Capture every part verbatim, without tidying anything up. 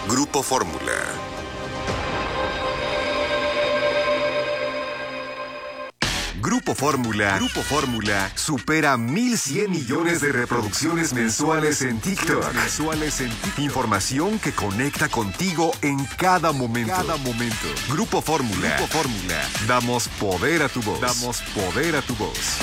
Grupo Fórmula. Grupo Fórmula, Grupo Fórmula supera mil cien millones de reproducciones mensuales en TikTok. Mensuales en TikTok. Información que conecta contigo en cada momento. Cada momento. Grupo Fórmula. Grupo Fórmula. Damos poder a tu voz. Damos poder a tu voz.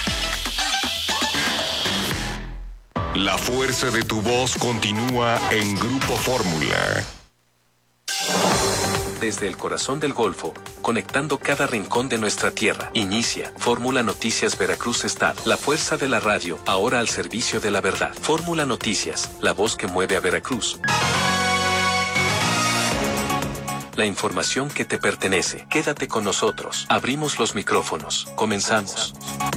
La fuerza de tu voz continúa en Grupo Fórmula. Desde el corazón del Golfo, conectando cada rincón de nuestra tierra. Inicia Fórmula Noticias Veracruz Estado. La fuerza de la radio, ahora al servicio de la verdad. Fórmula Noticias, la voz que mueve a Veracruz. La información que te pertenece. Quédate con nosotros. Abrimos los micrófonos. Comenzamos.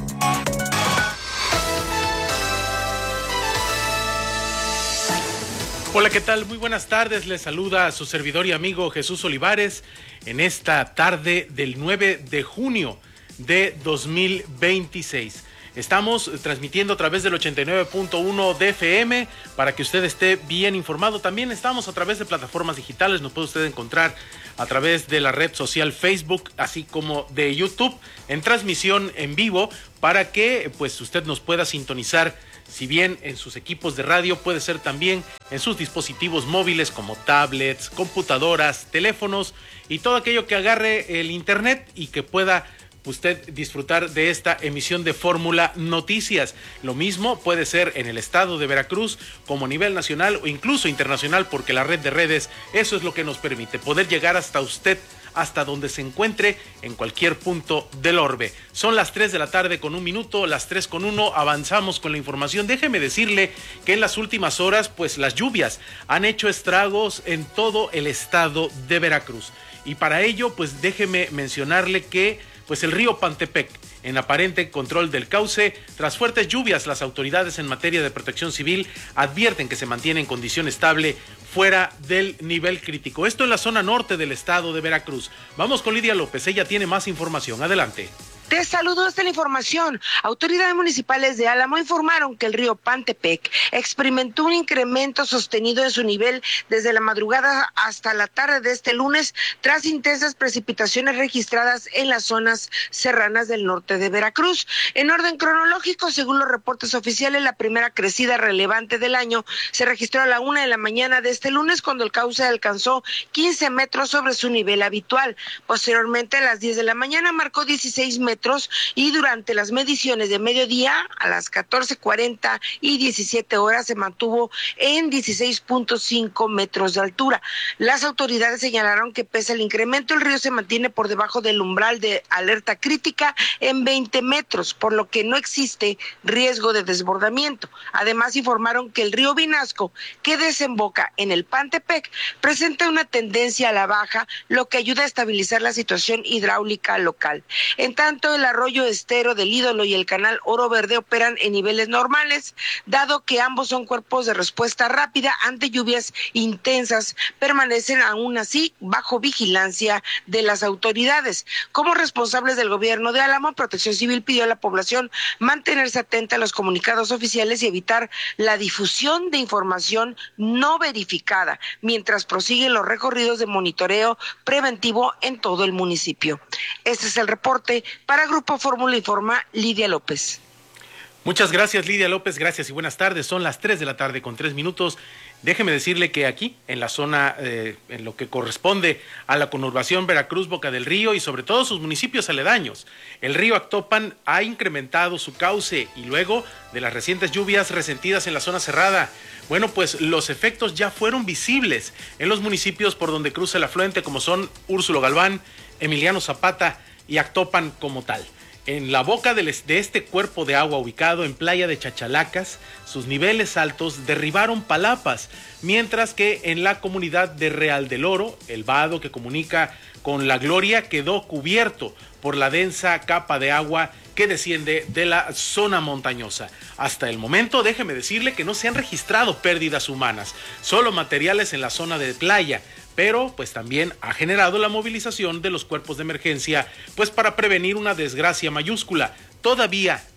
Hola, ¿qué tal? Muy buenas tardes. Les saluda a su servidor y amigo Jesús Olivares en esta tarde del nueve de junio de dos mil veintiséis. Estamos transmitiendo a través del ochenta y nueve punto uno de F M para que usted esté bien informado. También estamos a través de plataformas digitales. Nos puede usted encontrar a través de la red social Facebook, así como de YouTube, en transmisión en vivo para que pues usted nos pueda sintonizar. Si bien en sus equipos de radio, puede ser también en sus dispositivos móviles como tablets, computadoras, teléfonos y todo aquello que agarre el internet y que pueda usted disfrutar de esta emisión de Fórmula Noticias. Lo mismo puede ser en el estado de Veracruz como a nivel nacional o incluso internacional, porque la red de redes, eso es lo que nos permite poder llegar hasta usted, hasta donde se encuentre en cualquier punto del orbe. Son las tres de la tarde con un minuto, las tres con uno, avanzamos con la información. Déjeme decirle que en las últimas horas, pues las lluvias han hecho estragos en todo el estado de Veracruz. Y para ello, pues déjeme mencionarle que pues el río Pantepec, en aparente control del cauce, tras fuertes lluvias, las autoridades en materia de protección civil advierten que se mantiene en condición estable fuera del nivel crítico. Esto en la zona norte del estado de Veracruz. Vamos con Lidia López, ella tiene más información. Adelante. Te saludo, esta es la información. Autoridades municipales de Álamo informaron que el río Pantepec experimentó un incremento sostenido en su nivel desde la madrugada hasta la tarde de este lunes, tras intensas precipitaciones registradas en las zonas serranas del norte de Veracruz. En orden cronológico, según los reportes oficiales, la primera crecida relevante del año se registró a la una de la mañana de este lunes, cuando el cauce alcanzó quince metros sobre su nivel habitual. Posteriormente, a las diez de la mañana, marcó dieciséis metros y durante las mediciones de mediodía a las catorce cuarenta y diecisiete horas se mantuvo en dieciséis punto cinco metros de altura. Las autoridades señalaron que pese al incremento, el río se mantiene por debajo del umbral de alerta crítica en veinte metros, por lo que no existe riesgo de desbordamiento. Además, informaron que el río Vinasco, que desemboca en el Pantepec, presenta una tendencia a la baja, lo que ayuda a estabilizar la situación hidráulica local. En tanto, el arroyo Estero del Ídolo y el canal Oro Verde operan en niveles normales, dado que ambos son cuerpos de respuesta rápida ante lluvias intensas, permanecen aún así bajo vigilancia de las autoridades. Como responsables del gobierno de Álamo, Protección Civil pidió a la población mantenerse atenta a los comunicados oficiales y evitar la difusión de información no verificada, mientras prosiguen los recorridos de monitoreo preventivo en todo el municipio. Este es el reporte. Para Grupo Fórmula informa Lidia López. Muchas gracias, Lidia López, gracias y buenas tardes. Son las tres de la tarde con tres minutos. Déjeme decirle que aquí, en la zona, eh, en lo que corresponde a la conurbación Veracruz, Boca del Río y sobre todo sus municipios aledaños, el río Actopan ha incrementado su cauce y luego de las recientes lluvias resentidas en la zona cerrada, bueno, pues los efectos ya fueron visibles en los municipios por donde cruza el afluente, como son Úrsulo Galván, Emiliano Zapata y Actopan como tal. En la boca de este cuerpo de agua ubicado en Playa de Chachalacas, sus niveles altos derribaron palapas, mientras que en la comunidad de Real del Oro, el vado que comunica con La Gloria quedó cubierto por la densa capa de agua que desciende de la zona montañosa. Hasta el momento, déjeme decirle que no se han registrado pérdidas humanas, solo materiales en la zona de playa, pero pues también ha generado la movilización de los cuerpos de emergencia, pues para prevenir una desgracia mayúscula. Todavía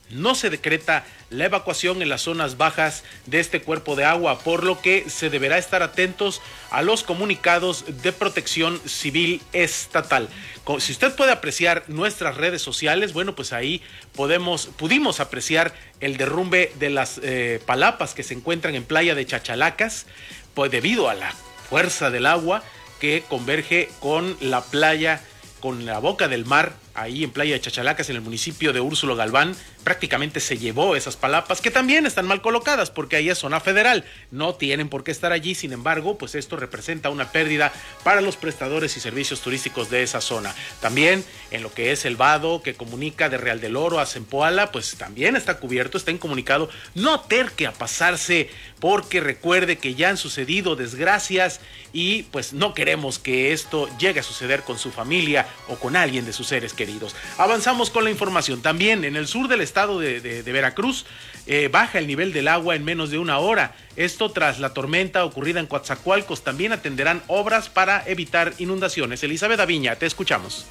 no se decreta la evacuación en las zonas bajas de este cuerpo de agua, por lo que se deberá estar atentos a los comunicados de Protección Civil Estatal. Si usted puede apreciar nuestras redes sociales, bueno, pues ahí podemos, pudimos apreciar el derrumbe de las eh, palapas que se encuentran en Playa de Chachalacas, pues debido a la fuerza del agua que converge con la playa, con la boca del mar, ahí en Playa de Chachalacas, en el municipio de Úrsulo Galván. Prácticamente se llevó esas palapas, que también están mal colocadas porque ahí es zona federal, no tienen por qué estar allí. Sin embargo, pues esto representa una pérdida para los prestadores y servicios turísticos de esa zona. También en lo que es el vado que comunica de Real del Oro a Zempoala, pues también está cubierto, está incomunicado. No terque a pasarse, porque recuerde que ya han sucedido desgracias y pues no queremos que esto llegue a suceder con su familia o con alguien de sus seres queridos. Avanzamos con la información. También en el sur del estado de, de, de Veracruz eh, baja el nivel del agua en menos de una hora. Esto tras la tormenta ocurrida en Coatzacoalcos. También atenderán obras para evitar inundaciones. Elizabeth Aviña, te escuchamos.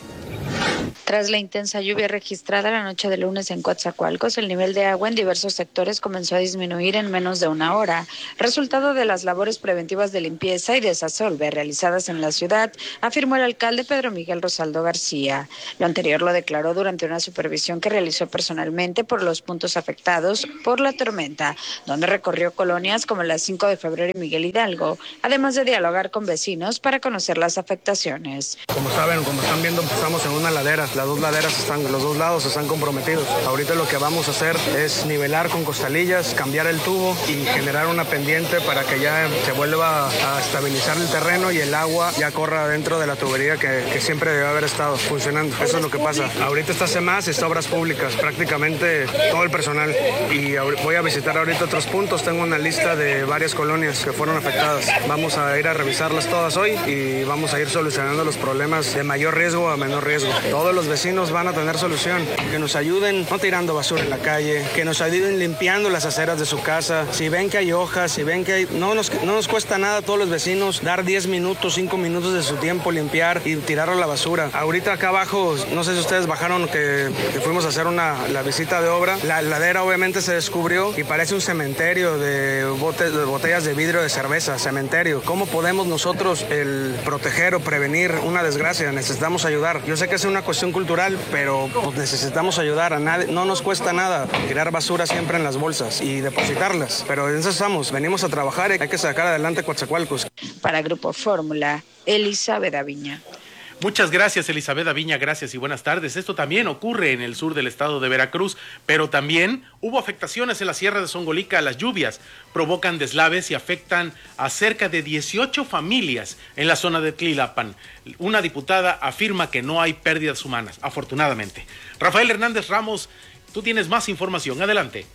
Tras la intensa lluvia registrada la noche de lunes en Coatzacoalcos, el nivel de agua en diversos sectores comenzó a disminuir en menos de una hora, resultado de las labores preventivas de limpieza y desasolve realizadas en la ciudad, afirmó el alcalde Pedro Miguel Rosaldo García. Lo anterior lo declaró durante una supervisión que realizó personalmente por los puntos afectados por la tormenta, donde recorrió colonias como la cinco de febrero y Miguel Hidalgo, además de dialogar con vecinos para conocer las afectaciones. Como saben, como están viendo, empezamos en una ladera. Las dos laderas están, los dos lados están comprometidos. Ahorita lo que vamos a hacer es nivelar con costalillas, cambiar el tubo y generar una pendiente para que ya se vuelva a estabilizar el terreno y el agua ya corra dentro de la tubería que, que siempre debe haber estado funcionando. Eso es lo que pasa. Ahorita está CEMAS, está Obras Públicas, prácticamente todo el personal. Y voy a visitar ahorita otros puntos. Tengo una lista de varias colonias que fueron afectadas. Vamos a ir a revisarlas todas hoy y vamos a ir solucionando los problemas de mayor riesgo a menor riesgo. Todos los vecinos van a tener solución, que nos ayuden no tirando basura en la calle, que nos ayuden limpiando las aceras de su casa. Si ven que hay hojas, si ven que hay... No nos, no nos cuesta nada a todos los vecinos dar diez minutos, cinco minutos de su tiempo, limpiar y tirar a la basura. Ahorita acá abajo, no sé si ustedes bajaron que, que fuimos a hacer una, la visita de obra. La ladera obviamente se descubrió y parece un cementerio de, bote, de botellas de vidrio de cerveza, cementerio. ¿Cómo podemos nosotros el proteger o prevenir una desgracia? Necesitamos ayudar. Yo sé que es una cuestión cultural, pero pues, necesitamos ayudar a nadie. No nos cuesta nada tirar basura siempre en las bolsas y depositarlas, pero en eso estamos. Venimos a trabajar y hay que sacar adelante Coatzacoalcos. Para Grupo Fórmula, Elizabeth Aviña. Muchas gracias, Elizabeth Aviña, gracias y buenas tardes. Esto también ocurre en el sur del estado de Veracruz, pero también hubo afectaciones en la Sierra de Songolica. Las lluvias provocan deslaves y afectan a cerca de dieciocho familias en la zona de Tlilapan. Una diputada afirma que no hay pérdidas humanas, afortunadamente. Rafael Hernández Ramos, tú tienes más información, adelante.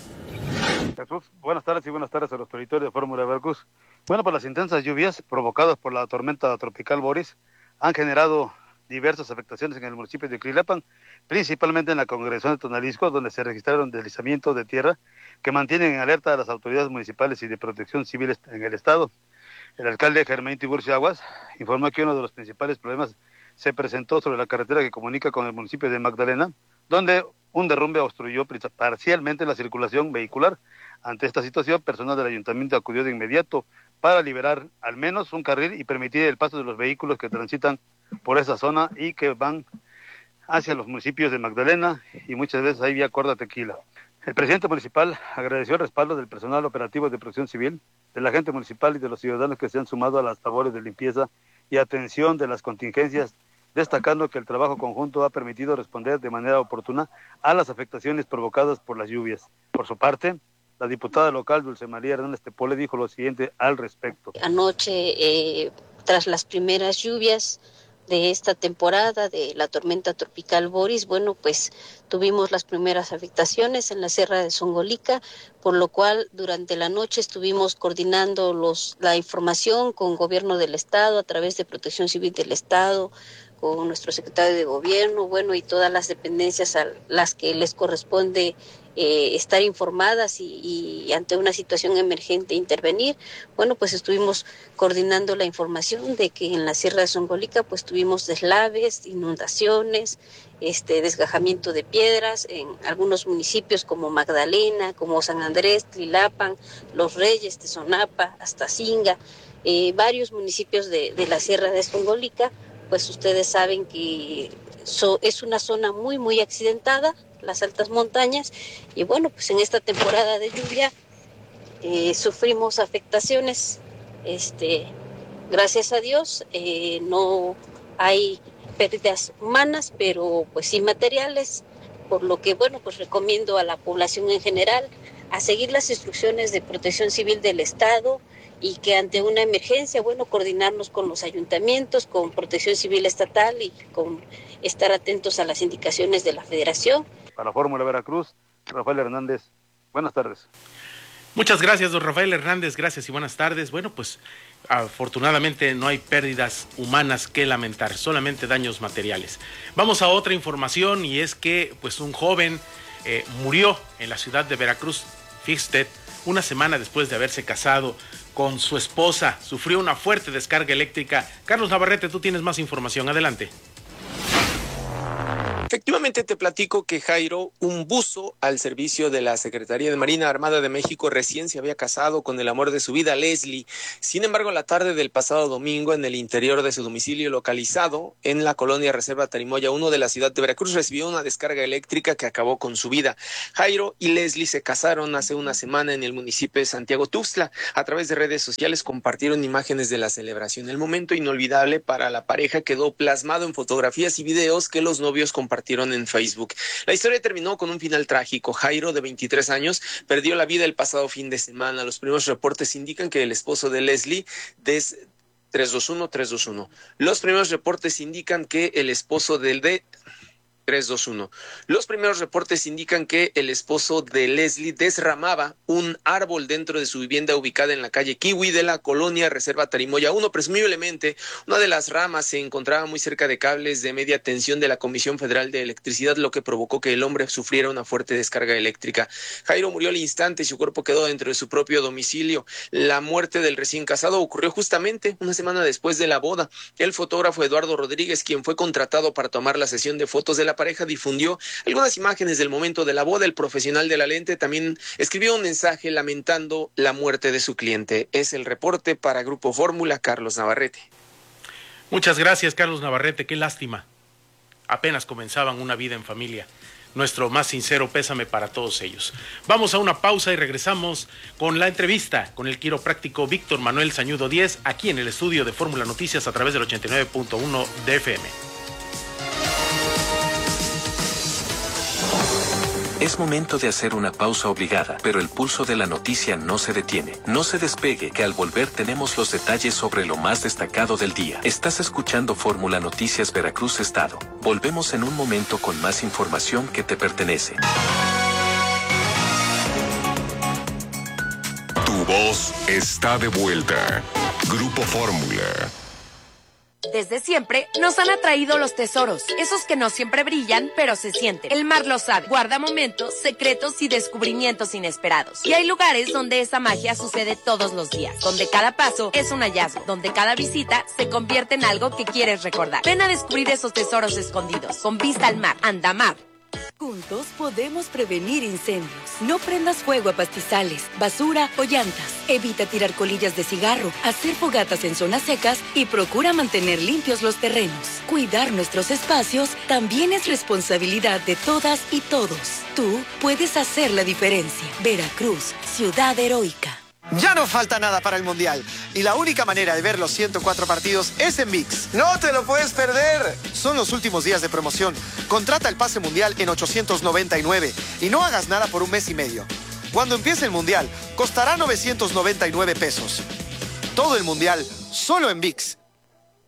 Jesús, buenas tardes y buenas tardes a los territorios de Fórmula Veracruz. Bueno, pues las intensas lluvias provocadas por la tormenta tropical Boris han generado diversas afectaciones en el municipio de Tlilapan, principalmente en la congregación de Tonalisco, donde se registraron deslizamientos de tierra que mantienen en alerta a las autoridades municipales y de protección civil en el estado. El alcalde Germán Tiburcio Aguas informó que uno de los principales problemas se presentó sobre la carretera que comunica con el municipio de Magdalena, donde un derrumbe obstruyó parcialmente la circulación vehicular. Ante esta situación, personal del ayuntamiento acudió de inmediato para liberar al menos un carril y permitir el paso de los vehículos que transitan por esa zona y que van hacia los municipios de Magdalena y muchas veces ahí vía Corda Tequila. El presidente municipal agradeció el respaldo del personal operativo de protección civil, de la gente municipal y de los ciudadanos que se han sumado a las labores de limpieza y atención de las contingencias, destacando que el trabajo conjunto ha permitido responder de manera oportuna a las afectaciones provocadas por las lluvias. Por su parte, la diputada local Dulce María Hernández Tepole dijo lo siguiente al respecto. Anoche, eh, tras las primeras lluvias de esta temporada de la tormenta tropical Boris, bueno, pues tuvimos las primeras afectaciones en la Sierra de Songolica, por lo cual durante la noche estuvimos coordinando los, la información con gobierno del estado a través de Protección Civil del estado, con nuestro secretario de gobierno, bueno, y todas las dependencias a las que les corresponde eh, estar informadas y, y ante una situación emergente intervenir. Bueno, pues estuvimos coordinando la información de que en la Sierra de Zongolica pues tuvimos deslaves, inundaciones, este desgajamiento de piedras en algunos municipios como Magdalena, como San Andrés, Tlilapan, Los Reyes, Tezonapa, Astacinga, eh, varios municipios de, de la Sierra de Zongolica. Pues ustedes saben que so, es una zona muy muy accidentada, las altas montañas, y bueno, pues en esta temporada de lluvia eh, sufrimos afectaciones. Este, gracias a Dios eh, no hay pérdidas humanas, pero pues sí materiales, por lo que bueno, pues recomiendo a la población en general a seguir las instrucciones de Protección Civil del Estado y que ante una emergencia, bueno, coordinarnos con los ayuntamientos, con Protección Civil Estatal y con estar atentos a las indicaciones de la Federación. Para Fórmula Veracruz, Rafael Hernández. Buenas tardes. Muchas gracias, don Rafael Hernández, gracias y buenas tardes. Bueno, pues afortunadamente no hay pérdidas humanas que lamentar, solamente daños materiales. Vamos a otra información y es que pues un joven eh, murió en la ciudad de Veracruz, Fixted, una semana después de haberse casado con su esposa. Sufrió una fuerte descarga eléctrica. Carlos Navarrete, tú tienes más información, adelante. Efectivamente, te platico que Jairo, un buzo al servicio de la Secretaría de Marina Armada de México, recién se había casado con el amor de su vida, Leslie. Sin embargo, la tarde del pasado domingo, en el interior de su domicilio localizado en la colonia Reserva Tarimoya uno de la ciudad de Veracruz, recibió una descarga eléctrica que acabó con su vida. Jairo y Leslie se casaron hace una semana en el municipio de Santiago Tuxtla. A través de redes sociales compartieron imágenes de la celebración. El momento inolvidable para la pareja quedó plasmado en fotografías y videos que los novios compartieron en Facebook. La historia terminó con un final trágico. Jairo, de veintitrés años, perdió la vida el pasado fin de semana. Los primeros reportes indican que el esposo de Leslie, des tres dos uno, tres dos uno. Los primeros reportes indican que el esposo del de tres dos uno. Los primeros reportes indican que el esposo de Leslie desramaba un árbol dentro de su vivienda ubicada en la calle Kiwi de la colonia Reserva Tarimoya uno. Presumiblemente, una de las ramas se encontraba muy cerca de cables de media tensión de la Comisión Federal de Electricidad, lo que provocó que el hombre sufriera una fuerte descarga eléctrica. Jairo murió al instante y su cuerpo quedó dentro de su propio domicilio. La muerte del recién casado ocurrió justamente una semana después de la boda. El fotógrafo Eduardo Rodríguez, quien fue contratado para tomar la sesión de fotos de la pareja, difundió algunas imágenes del momento de la boda. El profesional de la lente también escribió un mensaje lamentando la muerte de su cliente. Es el reporte para Grupo Fórmula, Carlos Navarrete. Muchas gracias, Carlos Navarrete, qué lástima. Apenas comenzaban una vida en familia. Nuestro más sincero pésame para todos ellos. Vamos a una pausa y regresamos con la entrevista con el quiropráctico Víctor Manuel Sañudo Díez, aquí en el estudio de Fórmula Noticias a través del ochenta y nueve punto uno de F M. Es momento de hacer una pausa obligada, pero el pulso de la noticia no se detiene. No se despegue, que al volver tenemos los detalles sobre lo más destacado del día. Estás escuchando Fórmula Noticias Veracruz Estado. Volvemos en un momento con más información que te pertenece. Tu voz está de vuelta. Grupo Fórmula. Desde siempre nos han atraído los tesoros, esos que no siempre brillan, pero se sienten. El mar lo sabe, guarda momentos, secretos y descubrimientos inesperados. Y hay lugares donde esa magia sucede todos los días, donde cada paso es un hallazgo, donde cada visita se convierte en algo que quieres recordar. Ven a descubrir esos tesoros escondidos, con vista al mar, Andamar. Juntos podemos prevenir incendios. No prendas fuego a pastizales, basura o llantas. Evita tirar colillas de cigarro, hacer fogatas en zonas secas y procura mantener limpios los terrenos. Cuidar nuestros espacios también es responsabilidad de todas y todos. Tú puedes hacer la diferencia. Veracruz, ciudad heroica. Ya no falta nada para el Mundial y la única manera de ver los ciento cuatro partidos es en ViX. ¡No te lo puedes perder! Son los últimos días de promoción. Contrata el pase Mundial en ochocientos noventa y nueve y no hagas nada por un mes y medio. Cuando empiece el Mundial, costará novecientos noventa y nueve pesos. Todo el Mundial, solo en ViX.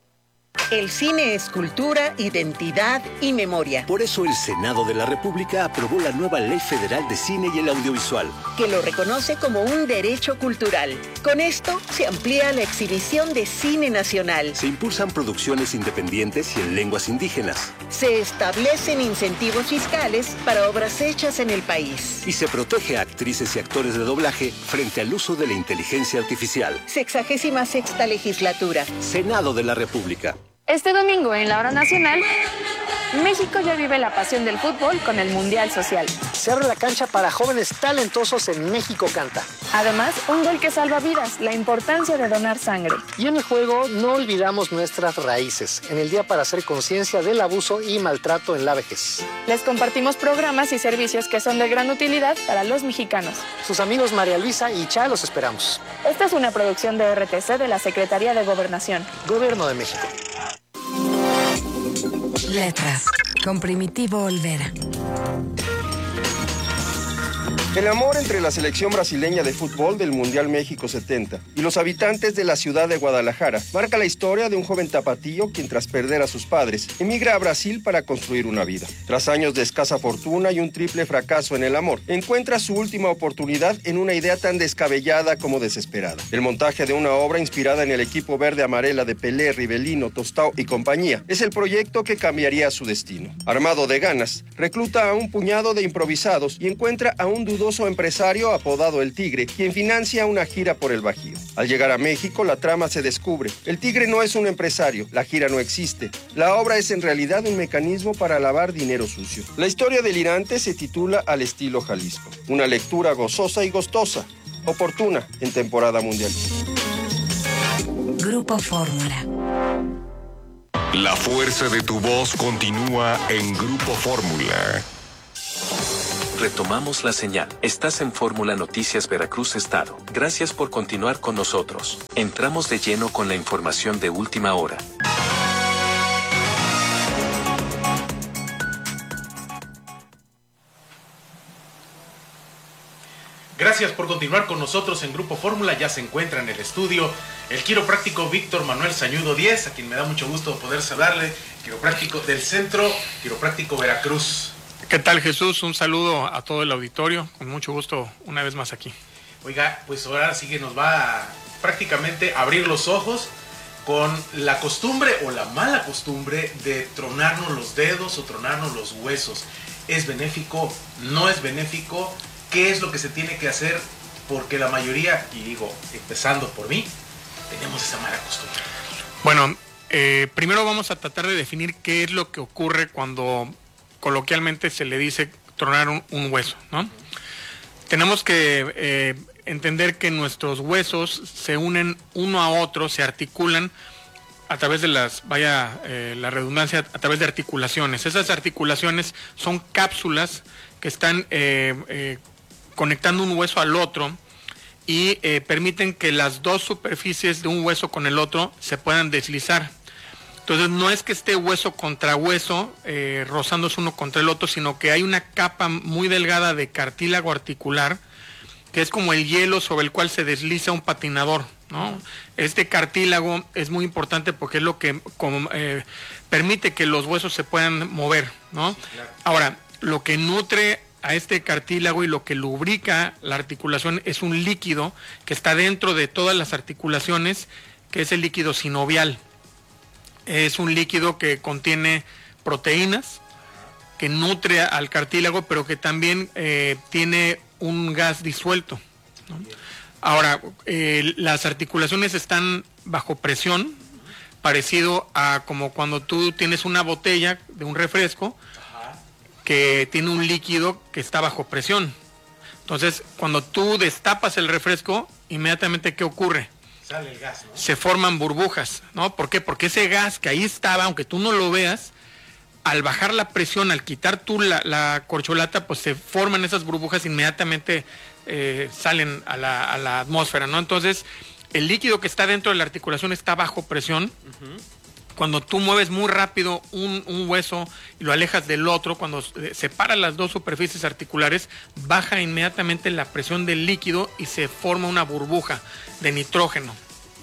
El cine es cultura, identidad y memoria. Por eso el Senado de la República aprobó la nueva Ley Federal de Cine y el Audiovisual, que lo reconoce como un derecho cultural. Con esto se amplía la exhibición de cine nacional. Se impulsan producciones independientes y en lenguas indígenas. Se establecen incentivos fiscales para obras hechas en el país. Y se protege a actrices y actores de doblaje frente al uso de la inteligencia artificial. Sexagésima sexta legislatura. Senado de la República. Este domingo en la hora nacional, México ya vive la pasión del fútbol con el Mundial Social. Se abre la cancha para jóvenes talentosos en México Canta. Además, un gol que salva vidas, la importancia de donar sangre. Y en el juego no olvidamos nuestras raíces, en el Día para hacer conciencia del abuso y maltrato en la vejez. Les compartimos programas y servicios que son de gran utilidad para los mexicanos. Sus amigos María Luisa y Cha los esperamos. Esta es una producción de R T C de la Secretaría de Gobernación. Gobierno de México. Letras, con Primitivo Olvera. El amor entre la selección brasileña de fútbol del Mundial México setenta y los habitantes de la ciudad de Guadalajara marca la historia de un joven tapatío quien, tras perder a sus padres, emigra a Brasil para construir una vida. Tras años de escasa fortuna y un triple fracaso en el amor, encuentra su última oportunidad en una idea tan descabellada como desesperada. El montaje de una obra inspirada en el equipo verde-amarela de Pelé, Rivelino, Tostao y compañía es el proyecto que cambiaría su destino. Armado de ganas, recluta a un puñado de improvisados y encuentra a un dudoso empresario apodado El Tigre, quien financia una gira por el Bajío. Al llegar a México, la trama se descubre. El Tigre no es un empresario, la gira no existe. La obra es en realidad un mecanismo para lavar dinero sucio. La historia delirante se titula Al estilo Jalisco. Una lectura gozosa y gustosa, oportuna en temporada mundial. Grupo Fórmula. La fuerza de tu voz continúa en Grupo Fórmula. Retomamos la señal. Estás en Fórmula Noticias Veracruz Estado. Gracias por continuar con nosotros. Entramos de lleno con la información de última hora. Gracias por continuar con nosotros en Grupo Fórmula. Ya se encuentra en el estudio el quiropráctico Víctor Manuel Sañudo Díez, a quien me da mucho gusto poder saludarle, quiropráctico del Centro Quiropráctico Veracruz. ¿Qué tal, Jesús? Un saludo a todo el auditorio, con mucho gusto una vez más aquí. Oiga, pues ahora sí que nos va a prácticamente abrir los ojos con la costumbre o la mala costumbre de tronarnos los dedos o tronarnos los huesos. ¿Es benéfico? ¿No es benéfico? ¿Qué es lo que se tiene que hacer? Porque la mayoría, y digo, empezando por mí, tenemos esa mala costumbre. Bueno, eh, primero vamos a tratar de definir qué es lo que ocurre cuando coloquialmente se le dice tronar un, un hueso, ¿no? Tenemos que eh, entender que nuestros huesos se unen uno a otro, se articulan a través de las, vaya eh, la redundancia, a través de articulaciones. Esas articulaciones son cápsulas que están eh, eh, conectando un hueso al otro y eh, permiten que las dos superficies de un hueso con el otro se puedan deslizar. Entonces no es que esté hueso contra hueso, eh, rozándose uno contra el otro, sino que hay una capa muy delgada de cartílago articular, que es como el hielo sobre el cual se desliza un patinador, ¿no? Este cartílago es muy importante porque es lo que como, eh, permite que los huesos se puedan mover, ¿no? Sí, claro. Ahora, lo que nutre a este cartílago y lo que lubrica la articulación es un líquido que está dentro de todas las articulaciones, que es el líquido sinovial. Es un líquido que contiene proteínas, que nutre al cartílago, pero que también eh, tiene un gas disuelto, ¿no? Ahora, eh, las articulaciones están bajo presión, parecido a como cuando tú tienes una botella de un refresco que tiene un líquido que está bajo presión. Entonces, cuando tú destapas el refresco, inmediatamente, ¿qué ocurre? Sale el gas, ¿no? Se forman burbujas, ¿no? ¿Por qué? Porque ese gas que ahí estaba, aunque tú no lo veas, al bajar la presión, al quitar tú la, la corcholata, pues se forman esas burbujas, inmediatamente eh, salen a la, a la atmósfera, ¿no? Entonces, el líquido que está dentro de la articulación está bajo presión. Uh-huh. Cuando tú mueves muy rápido un, un hueso y lo alejas del otro, cuando separas las dos superficies articulares, baja inmediatamente la presión del líquido y se forma una burbuja de nitrógeno,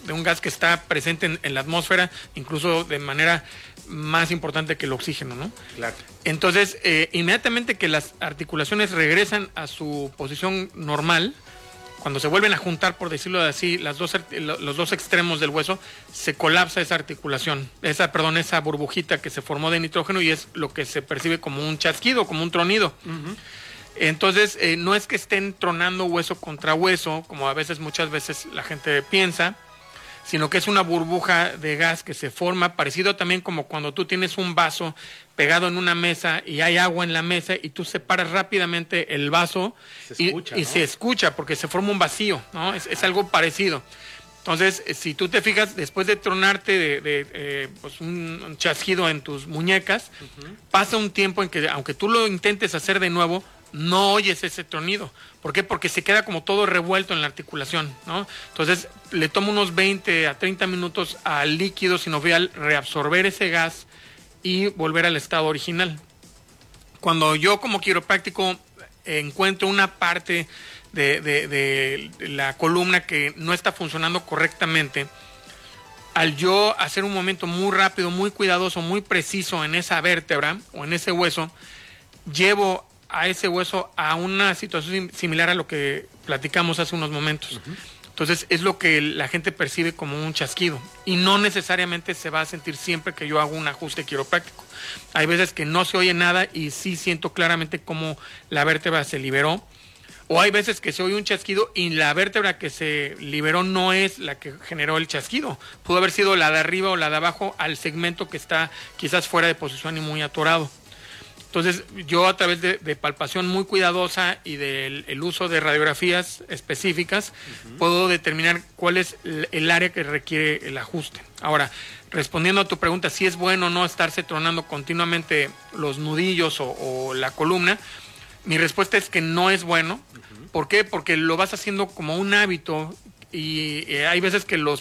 de un gas que está presente en, en la atmósfera, incluso de manera más importante que el oxígeno, ¿no? Claro. Entonces, eh, inmediatamente que las articulaciones regresan a su posición normal, cuando se vuelven a juntar, por decirlo así, las dos, los dos extremos del hueso, se colapsa esa articulación, esa, perdón, esa burbujita que se formó de nitrógeno y es lo que se percibe como un chasquido, como un tronido. Uh-huh. Entonces, eh, no es que estén tronando hueso contra hueso, como a veces, muchas veces la gente piensa, sino que es una burbuja de gas que se forma, parecido también como cuando tú tienes un vaso pegado en una mesa y hay agua en la mesa y tú separas rápidamente el vaso se y, escucha, y ¿no? se escucha porque se forma un vacío, ¿no? Es, es algo parecido. Entonces, si tú te fijas, después de tronarte de, de eh, pues un, un chasquido en tus muñecas, uh-huh. pasa un tiempo en que, aunque tú lo intentes hacer de nuevo, no oyes ese tronido. ¿Por qué? Porque se queda como todo revuelto en la articulación, ¿no? Entonces, le toma unos veinte a treinta minutos al líquido sinovial reabsorber ese gas y volver al estado original. Cuando yo como quiropráctico encuentro una parte de, de, de la columna que no está funcionando correctamente, al yo hacer un movimiento muy rápido, muy cuidadoso, muy preciso en esa vértebra o en ese hueso, llevo a ese hueso a una situación similar a lo que platicamos hace unos momentos. Uh-huh. Entonces es lo que la gente percibe como un chasquido y no necesariamente se va a sentir siempre que yo hago un ajuste quiropráctico. Hay veces que no se oye nada y sí siento claramente cómo la vértebra se liberó, o hay veces que se oye un chasquido y la vértebra que se liberó no es la que generó el chasquido. Pudo haber sido la de arriba o la de abajo al segmento que está quizás fuera de posición y muy atorado. Entonces, yo a través de, de palpación muy cuidadosa y del el uso de radiografías específicas, uh-huh. puedo determinar cuál es el, el área que requiere el ajuste. Ahora, respondiendo a tu pregunta, si es bueno o no estarse tronando continuamente los nudillos o, o la columna, mi respuesta es que no es bueno. Uh-huh. ¿Por qué? Porque lo vas haciendo como un hábito y eh, hay veces que los